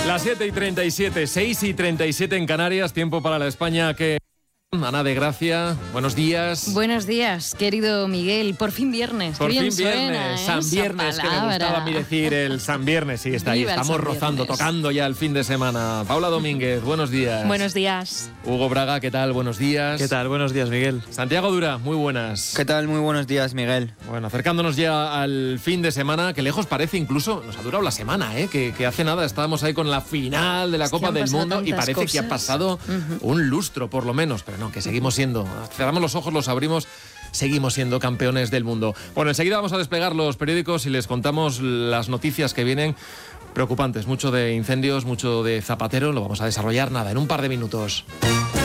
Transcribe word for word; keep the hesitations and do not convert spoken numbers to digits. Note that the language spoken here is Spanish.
Las siete y treinta y siete, seis y treinta y siete en Canarias, tiempo para la España que... Ana de Gracia, buenos días. Buenos días, querido Miguel. Por fin viernes. Por fin viernes, San Viernes, que me gustaba a mí decir el San Viernes. Sí, está ahí, Viva el estamos San rozando, Viernes. tocando ya el fin de semana. Paula Domínguez, buenos días. Buenos días. Hugo Braga, ¿qué tal? Buenos días. ¿Qué tal? Buenos días, Miguel. Santiago Dura, muy buenas. ¿Qué tal? Muy buenos días, Miguel. Bueno, acercándonos ya al fin de semana, que lejos parece incluso, nos ha durado la semana, ¿eh? que, que hace nada estábamos ahí con la final de la Es que Copa han del pasado Mundo y tantas parece que ha cosas. pasado Ujú. un lustro por lo menos, pero no, que seguimos siendo, cerramos los ojos, los abrimos, seguimos siendo campeones del mundo. Bueno, enseguida vamos a desplegar los periódicos y les contamos las noticias que vienen preocupantes, mucho de incendios, mucho de Zapatero, lo vamos a desarrollar nada, en un par de minutos.